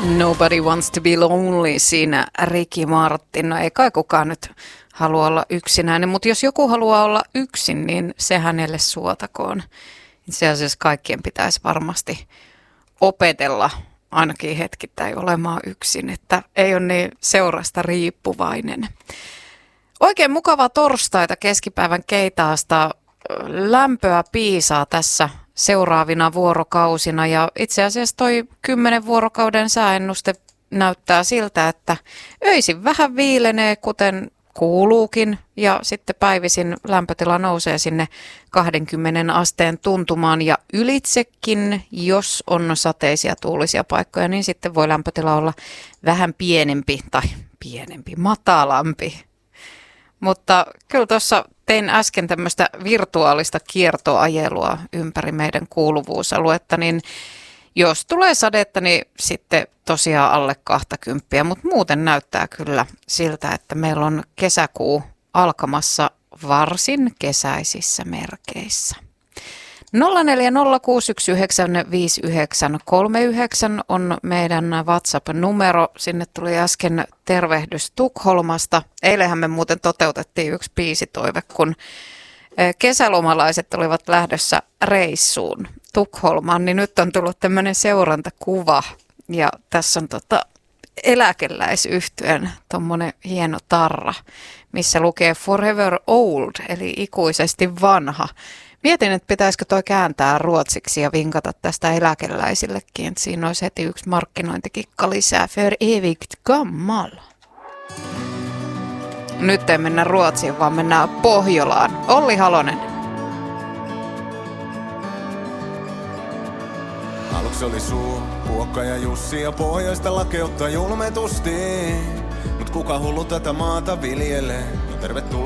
Nobody wants to be lonely, siinä Ricky Martin. No ei kai kukaan nyt halua olla yksinäinen, mutta jos joku haluaa olla yksin, niin se hänelle suotakoon. Itse asiassa kaikkien pitäisi varmasti opetella ainakin hetkittäin olemaan yksin, että ei ole niin seurasta riippuvainen. Oikein mukavaa torstaita keskipäivän keitaasta. Lämpöä piisaa tässä seuraavina vuorokausina ja itse asiassa toi 10 vuorokauden sääennuste näyttää siltä, että öisin vähän viilenee, kuten kuuluukin, ja sitten päivisin lämpötila nousee sinne 20 asteen tuntumaan ja ylitsekin, jos on sateisia tuulisia paikkoja, niin sitten voi lämpötila olla vähän pienempi, matalampi. Mutta kyllä tuossa tein äsken tämmöistä virtuaalista kiertoajelua ympäri meidän kuuluvuusaluetta, niin jos tulee sadetta, niin sitten tosiaan alle 20, mutta muuten näyttää kyllä siltä, että meillä on kesäkuu alkamassa varsin kesäisissä merkeissä. 0406195939 on meidän WhatsApp-numero. Sinne tuli äsken tervehdys Tukholmasta. Eilenhän me muuten toteutettiin yksi biisitoive, kun kesälomalaiset olivat lähdössä reissuun Tukholmaan, niin nyt on tullut tämmöinen seurantakuva. Ja tässä on eläkeläisyhtyön tommonen hieno tarra, missä lukee Forever Old, eli ikuisesti vanha. Mietin, että pitäisikö toi kääntää ruotsiksi ja vinkata tästä eläkeläisillekin, että siinä olisi heti yksi markkinointikikka lisää. För evigt gammal. Nyt ei mennä Ruotsiin, vaan mennään Pohjolaan. Olli Halonen. Aluksi oli Puokka ja Jussi ja pohjoista lakeutta julmetusti. Mut kuka hullu tätä maata viljelee? No tervetuloa.